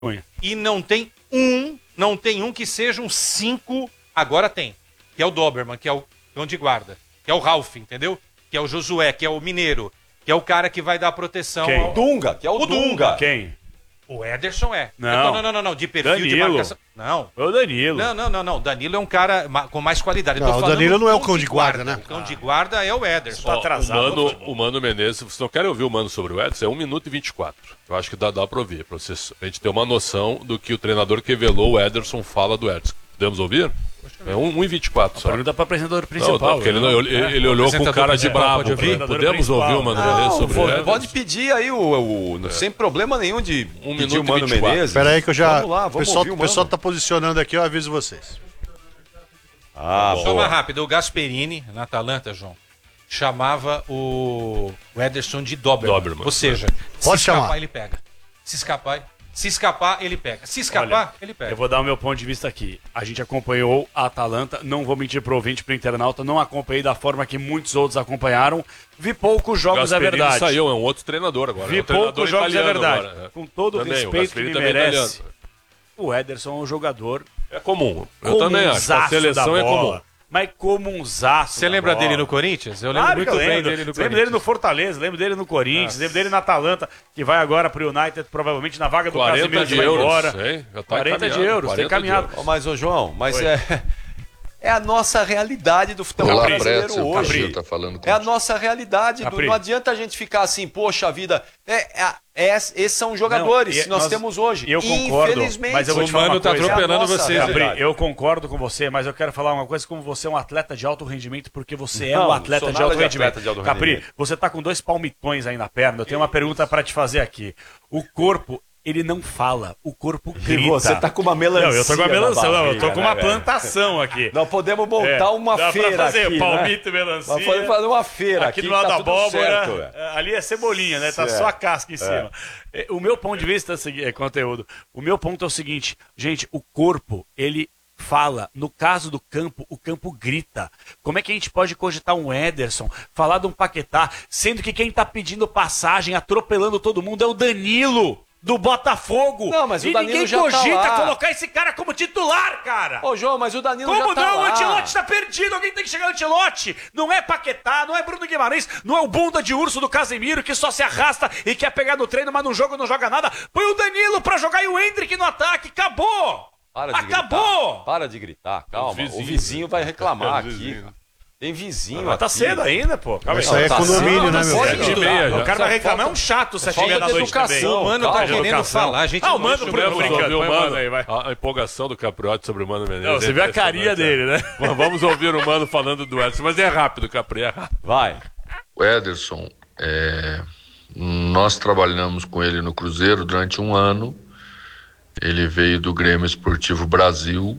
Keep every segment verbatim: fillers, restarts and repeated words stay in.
E não tem um, não tem um que seja um cinco, agora tem. Que é o Doberman, que é o cão de guarda. Que é o Ralph, entendeu? Que é o Josué, que é o Mineiro. Que é o cara que vai dar proteção Quem? ao... Dunga, que é o, o Dunga. Dunga. Quem? O Ederson é. Não. Não, não, não, não, de perfil Danilo. de marcação. Não. É o Danilo. Não, não, não, não. Danilo é um cara ma- com mais qualidade. Eu tô Não, o falando Danilo do não é o cão de guarda, né? O cão de guarda é o Ederson. Tá atrasado. O Mano, o Mano Menezes, se vocês não querem ouvir o Mano sobre o Edson, é um minuto e vinte e quatro. Eu acho que dá, dá pra ouvir, pra vocês, a gente ter uma noção do que o treinador que revelou o Ederson fala do Edson. Podemos ouvir? É um e vinte e quatro só. Pergunta para o apresentador Não, principal. não, porque ele, não, ele, né? ele olhou com cara de principal, brabo. pode ouvir? Podemos ouvir o Mano Menezes sobre o Edson? Pode pedir aí, o, o, sem problema nenhum de Um pedir minuto o Mano e vinte e quatro. Menezes. Espera aí que eu já... Vamos lá, o vamos pessoal, ouvir o o pessoal Mano. tá posicionando aqui, eu aviso vocês. Ah, Só uma boa. rápida. O Gasperini, na Atalanta, João, chamava o, o Ederson de Doberman. Doberman. Ou seja, Pode se escapar, chamar. ele pega. Se escapar, se escapar, ele pega. Se escapar, Olha, ele pega. Eu vou dar o meu ponto de vista aqui. A gente acompanhou a Atalanta, não vou mentir pro ouvinte, pro internauta, não acompanhei da forma que muitos outros acompanharam. Vi poucos jogos, é Gasperini verdade. saiu, é um outro treinador agora. Vi é um treinador poucos jogos, é italiano verdade. agora, é. Com todo o Também, o respeito que Gasperini me também é merece, italiano. o Ederson é um jogador É comum. Eu também acho. A seleção é comum. Mas comunzaço. Você da lembra bola. dele no Corinthians? Eu lembro Claro muito que eu bem lembro. dele no Lembro Corinthians. dele no Fortaleza, lembro dele no Corinthians, lembro dele na Atalanta, que vai agora pro United, provavelmente na vaga do quarenta Casemiro de que vai euros, embora. hein? Já tá quarenta de encaminhado, euros, tem quarenta de caminhado. euros. Ó, Mas, ô João, mas Oi. é, é a nossa realidade do futebol Olá, brasileiro Pretzel, hoje. Capri tá falando É a contigo. nossa realidade. Do, Capri. não adianta a gente ficar assim, poxa vida. É, é, é- esses são os jogadores Não, e que nós, nós- temos hoje. eu concordo, Infelizmente. mas eu vou te O falar Mano uma tá coisa. atropelando É a nossa vocês. realidade. Capri, eu concordo com você, mas eu quero falar uma coisa, como você é um atleta de alto rendimento, porque você é Não, um não atleta sou de nada alto de rendimento. atleta de alto Capri, rendimento. você tá com dois palmitões aí na perna, eu tenho uma pergunta pra te fazer aqui. O corpo, ele não fala, o corpo grita. E você tá com uma melancia. Não, eu tô com uma melancia, na não, eu barriga, tô com né, uma velho? plantação aqui. Nós podemos montar É, uma dá feira pra fazer aqui, palmito e né? melancia. Nós podemos fazer uma feira Aqui aqui, do lado que da tá tudo abóbora, certo, velho. é, ali é cebolinha, né? Tá Certo. só a casca em cima. É, O meu ponto de vista é o segui- é conteúdo. O meu ponto é o seguinte, gente, o corpo, ele fala. No caso do campo, o campo grita. Como é que a gente pode cogitar um Ederson, falar de um Paquetá, sendo que quem tá pedindo passagem, atropelando todo mundo é o Danilo do Botafogo. Não, mas o e Danilo ninguém já tá cogita lá. colocar esse cara como titular, cara. Ô, João, mas o Danilo Como já tá não? O lá. Ancelotti tá perdido. Alguém tem que chegar no Ancelotti. Não é Paquetá, não é Bruno Guimarães, não é o bunda de urso do Casemiro que só se arrasta e quer pegar no treino, mas no jogo não joga nada. Põe o Danilo pra jogar e o Hendrick no ataque. Acabou! Para de Acabou! gritar. Para de gritar, calma. O vizinho. vizinho, vai reclamar É o aqui. vizinho. Tem vizinho Mas tá aqui. cedo ainda, pô. Calma Isso aí é Tá condomínio, cedo, né, tá meu cedo. velho? Sete e meia já. O cara vai Só reclamar, é falta- um chato, sete e falta meia da de noite educação. também. O Mano tá Calma, querendo educação. falar. A gente Ah, o não Mano deixa pro- mesmo brincando. Vamos ouvir o põe o Mano Mano aí, vai. A, a empolgação do Capriotti sobre o Mano Menezes. Não, você é viu a carinha impressionante, dele, né? Mas vamos ouvir o Mano falando do Edson. Mas é rápido, Capri, é rápido. Vai. O Ederson, é, nós trabalhamos com ele no Cruzeiro durante um ano. Ele veio do Grêmio Esportivo Brasil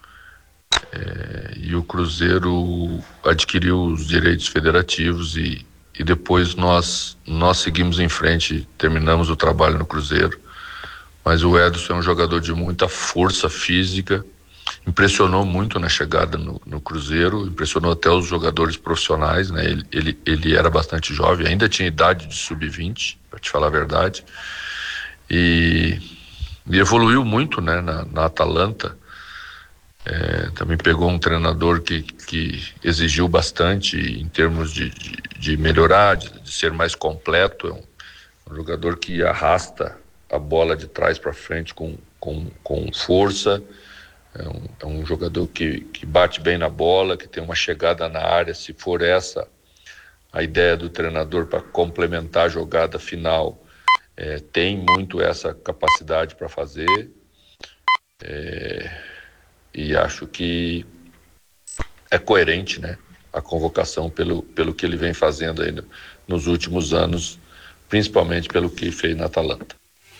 é, e o Cruzeiro adquiriu os direitos federativos e, e depois nós, nós seguimos em frente, terminamos o trabalho no Cruzeiro. Mas o Ederson é um jogador de muita força física, impressionou muito na chegada no, no Cruzeiro, impressionou até os jogadores profissionais, né? Ele, ele, ele era bastante jovem, ainda tinha idade de sub vinte, para te falar a verdade, e, e evoluiu muito, né, na, na Atalanta. É, também pegou um treinador que, que exigiu bastante em termos de, de, de melhorar, de, de ser mais completo. É um, um jogador que arrasta a bola de trás para frente com, com, com força. É um, é um jogador que, que bate bem na bola, que tem uma chegada na área, se for essa a ideia do treinador para complementar a jogada final, é, tem muito essa capacidade para fazer. É, e acho que é coerente, né, a convocação pelo, pelo que ele vem fazendo aí no, nos últimos anos, principalmente pelo que fez na Atalanta.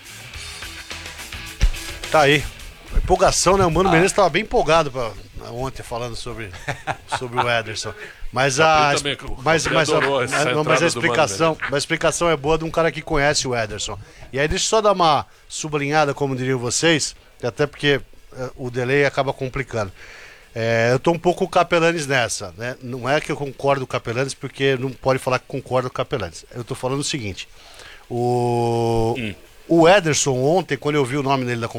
Tá aí. Empolgação, né? O Mano Menezes estava bem empolgado pra, ontem falando sobre, sobre o Ederson. Mas a, também, mas, Capri mas, a, adorou essa não, mas a entrada do explicação, Mano a explicação é boa de um cara que conhece o Ederson. E aí deixa eu só dar uma sublinhada, como diriam vocês, até porque uh, o delay acaba complicando. É, eu tô um pouco com o Capelanes nessa, né? Não é que eu concordo com o Capelanes, porque não pode falar que concordo com o Capelanes. Eu tô falando o seguinte: o, Hum. O Ederson ontem, quando eu vi o nome dele na